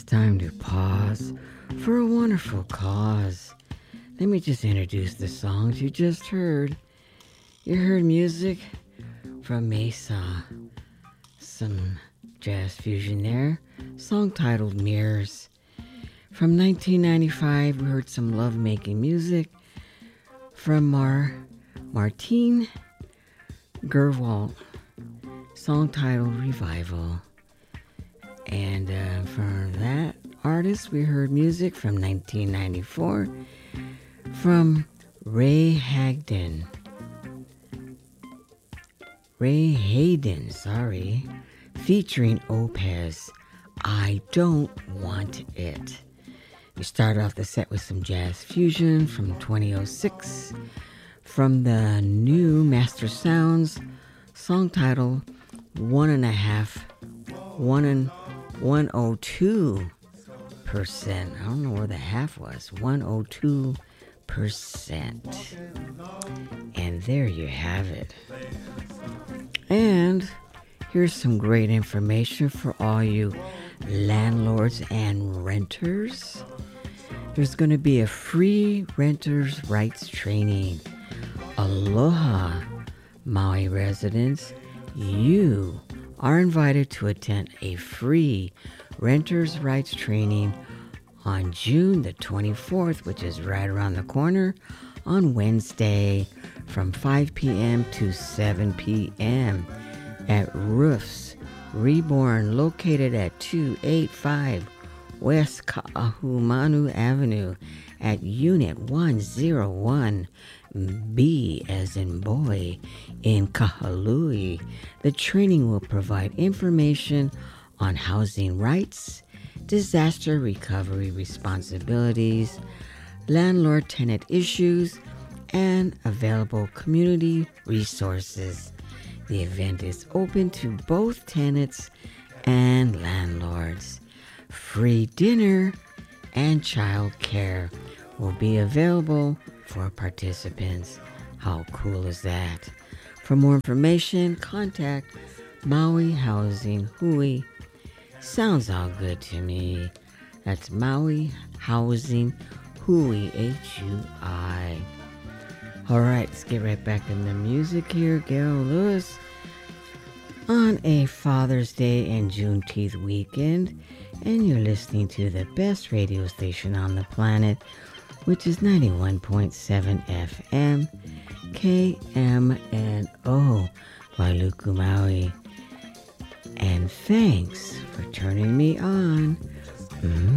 time to pause for a wonderful cause. Let me just introduce the songs you just heard. You heard music from Mesa, some jazz fusion there, song titled Mirrors. From 1995, we heard some love-making music from Martine Gerwalt, song titled Revival. And from that artist, we heard music from 1994 from Ray Hayden, featuring Opez, I Don't Want It. We started off the set with some jazz fusion from 2006 from the new Master Sounds, song title 102%. I don't know where the half was. 102%. And there you have it. And here's some great information for all you landlords and renters. There's going to be a free renters' rights training. Aloha, Maui residents. You are invited to attend a free renters' rights training on June the 24th, which is right around the corner, on Wednesday from 5 p.m. to 7 p.m. at Roofs Reborn, located at 285 West Kaahumanu Avenue at Unit 101B as in boy in Kahului. The training will provide information on housing rights, disaster recovery responsibilities, landlord-tenant issues, and available community resources. The event is open to both tenants and landlords. Free dinner and child care will be available for participants. How cool is that? For more information, contact Maui Housing Hui. Sounds all good to me. That's Maui Housing Hui, Hui. All right, let's get right back in the music here. Gail Lewis on a Father's Day and Juneteenth weekend, and you're listening to the best radio station on the planet, which is 91.7 FM, KMNO, Wailuku, Maui. And thanks for turning me on.